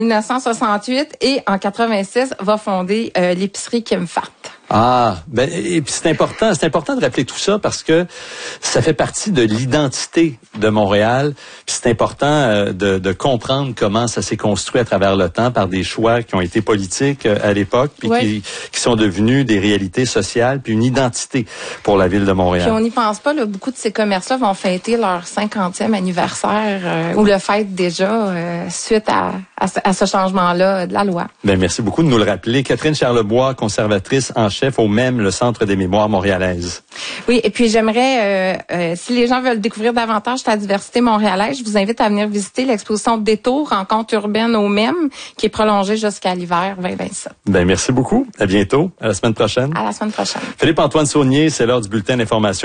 1968 et en 86 va fonder l'épicerie Kim Fat. Ah, et puis c'est important de rappeler tout ça parce que ça fait partie de l'identité de Montréal. Puis c'est important de comprendre comment ça s'est construit à travers le temps par des choix qui ont été politiques à l'époque, puis qui sont devenus des réalités sociales, puis une identité pour la ville de Montréal. Puis on n'y pense pas, là, beaucoup de ces commerces-là vont fêter leur 50e anniversaire ou le fêtent déjà suite à ce changement-là de la loi. Ben merci beaucoup de nous le rappeler. Catherine Charlebois, conservatrice en chef au MEM, le Centre des mémoires montréalaises. Oui, et puis j'aimerais, si les gens veulent découvrir davantage la diversité montréalaise, je vous invite à venir visiter l'exposition Détour, rencontre urbaine au MEM, qui est prolongée jusqu'à l'hiver 2027. Ben merci beaucoup. À bientôt. À la semaine prochaine. À la semaine prochaine. Philippe-Antoine Saunier, c'est l'heure du bulletin d'information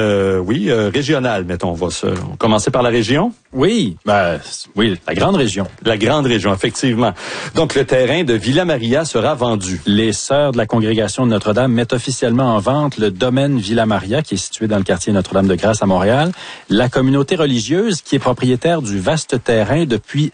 régionale, mettons. On va commencer par la région. Oui, la grande région. La grande région, effectivement. Donc, le terrain de Villa Maria sera vendu. Les Sœurs de la Congrégation de Notre-Dame mettent officiellement en vente le domaine Villa Maria, qui est situé dans le quartier Notre-Dame-de-Grâce à Montréal. La communauté religieuse, qui est propriétaire du vaste terrain depuis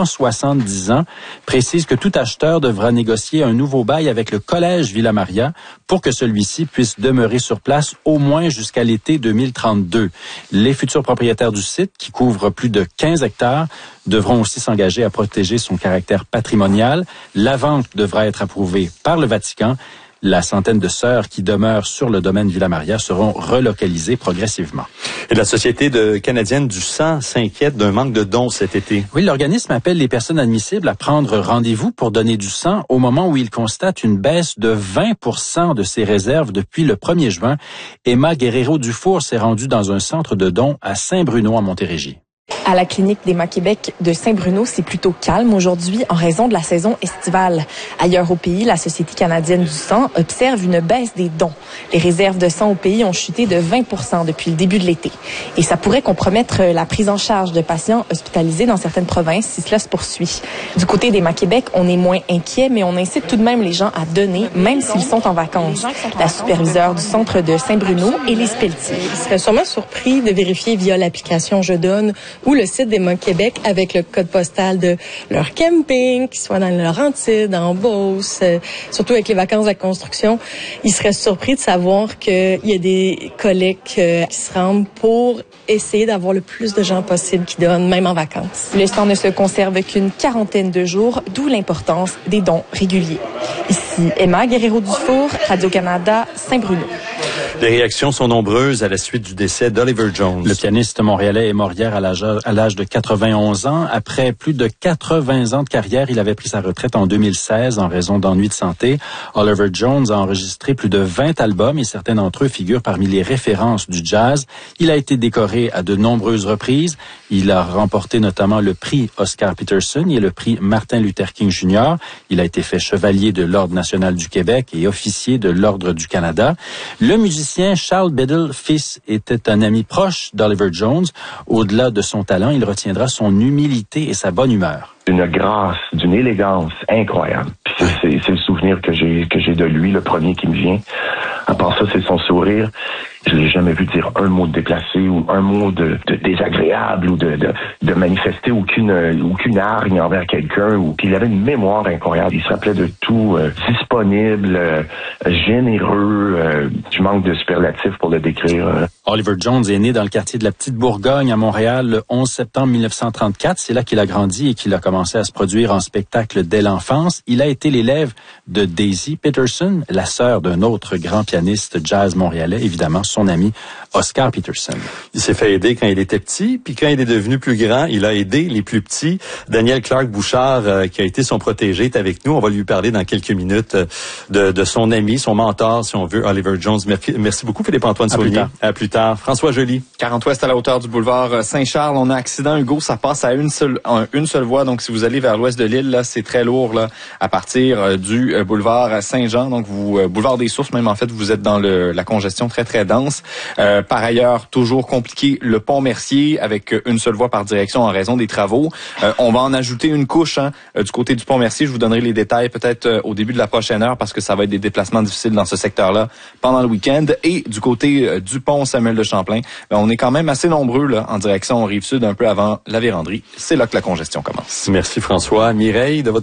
170 ans, précise que tout acheteur devra négocier un nouveau bail avec le collège Villa Maria pour que celui-ci puisse demeurer sur place au moins jusqu'à l'été 2032. Les futurs propriétaires du site, qui couvrent plus de 15 hectares, devront aussi s'engager à protéger son caractère patrimonial. La vente devra être approuvée par le Vatican. La centaine de sœurs qui demeurent sur le domaine Villa Maria seront relocalisées progressivement. Et la Société canadienne du sang s'inquiète d'un manque de dons cet été. Oui, l'organisme appelle les personnes admissibles à prendre rendez-vous pour donner du sang au moment où il constate une baisse de 20% de ses réserves depuis le 1er juin. Emma Guerrero-Dufour s'est rendue dans un centre de dons à Saint-Bruno en Montérégie. À la clinique d'Emma Québec de Saint-Bruno, c'est plutôt calme aujourd'hui en raison de la saison estivale. Ailleurs au pays, la Société canadienne du sang observe une baisse des dons. Les réserves de sang au pays ont chuté de 20% depuis le début de l'été. Et ça pourrait compromettre la prise en charge de patients hospitalisés dans certaines provinces si cela se poursuit. Du côté d'Emma Québec, on est moins inquiet, mais on incite tout de même les gens à donner, même s'ils sont en vacances. La superviseure du centre de Saint-Bruno, Élise Pelletier. Ils seraient sûrement surpris de vérifier via l'application Je donne ou le site d'Emma Québec avec le code postal de leur camping, qu'ils soient dans le Laurentides, en Beauce, surtout avec les vacances de la construction. Ils seraient surpris de savoir qu'il y a des collègues qui se rendent pour essayer d'avoir le plus de gens possible qui donnent, même en vacances. Le sang ne se conserve qu'une quarantaine de jours, d'où l'importance des dons réguliers. Ici Emma Guerrero-Dufour, Radio-Canada, Saint-Bruno. Les réactions sont nombreuses à la suite du décès d'Oliver Jones. Le pianiste montréalais est mort hier à l'âge de 91 ans. Après plus de 80 ans de carrière, il avait pris sa retraite en 2016 en raison d'ennuis de santé. Oliver Jones a enregistré plus de 20 albums et certains d'entre eux figurent parmi les références du jazz. Il a été décoré à de nombreuses reprises. Il a remporté notamment le prix Oscar Peterson et le prix Martin Luther King Jr. Il a été fait chevalier de l'Ordre national du Québec et officier de l'Ordre du Canada. Le musicien Charles Biddle, fils, était un ami proche d'Oliver Jones. Au-delà de son talent, il retiendra son humilité et sa bonne humeur. Une grâce, d'une élégance incroyable. C'est le souvenir que j'ai de lui, le premier qui me vient. À part ça, c'est son sourire. Je l'ai jamais vu dire un mot de déplacé ou un mot de désagréable ou de manifester aucune hargne envers quelqu'un. Puis il avait une mémoire incroyable. Il se rappelait de tout, disponible, généreux. Je manque de superlatifs pour le décrire. Oliver Jones est né dans le quartier de la Petite Bourgogne à Montréal le 11 septembre 1934. C'est là qu'il a grandi et qu'il a commencé à se produire en spectacle dès l'enfance. Il a été l'élève de Daisy Peterson, la sœur d'un autre grand pianiste jazz montréalais, évidemment, son ami Oscar Peterson. Il s'est fait aider quand il était petit, puis quand il est devenu plus grand, il a aidé les plus petits. Daniel Clark Bouchard, qui a été son protégé, est avec nous. On va lui parler dans quelques minutes de son ami, son mentor, si on veut, Oliver Jones. Merci beaucoup, Philippe-Antoine Saunier. À plus tard. François Joly. 40 Ouest à la hauteur du boulevard Saint-Charles. On a accident, Hugo, ça passe à une seule voie. Donc, si vous allez vers l'ouest de l'île, là, c'est très lourd, là, à partir du boulevard Saint-Jean. Donc, boulevard des Sources, même, en fait, vous êtes dans la congestion très, très dense. Par ailleurs, toujours compliqué, le pont Mercier avec une seule voie par direction en raison des travaux. On va en ajouter une couche du côté du pont Mercier. Je vous donnerai les détails peut-être au début de la prochaine heure parce que ça va être des déplacements difficiles dans ce secteur-là pendant le week-end. Et du côté du pont Samuel de Champlain, on est quand même assez nombreux là, en direction Rive-Sud, un peu avant la Vérandrie. C'est là que la congestion commence. Merci François. Mireille, de votre